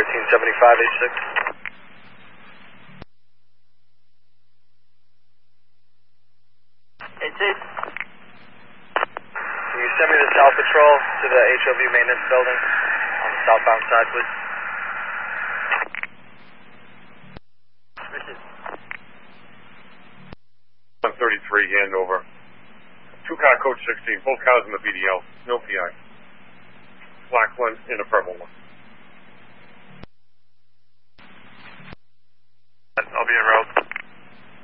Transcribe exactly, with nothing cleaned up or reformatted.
thirteen seventy-five, H six. H six. Can you send me the South Patrol to the H O V maintenance building on the southbound side, please? one thirty-three, hand over. Two car code sixteen, both cars in the B D L, no P I. Black one and a purple one. I'll be en route.